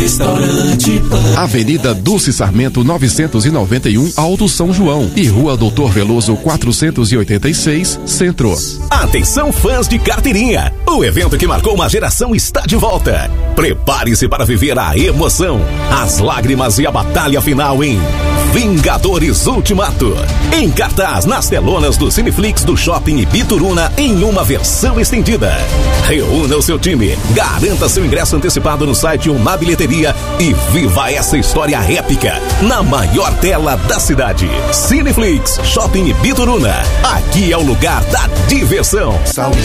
Restaurante Pan. Avenida Dulce Sarmento 991, Alto São João e Rua Doutor Veloso 486, Centro. Atenção, fãs de carteirinha! O evento que marcou uma geração está de volta. Prepare-se para viver a emoção, as lágrimas e a batalha final em Vingadores Ultimato. Em cartaz nas telonas do Cineflix do Shopping Ibituruna em uma versão estendida. Reúna o seu time, garanta seu ingresso antecipado no site ou na bilheteria e viva essa história épica na maior tela da cidade. Cineflix Shopping Ibituruna. Aqui é o lugar da diversão.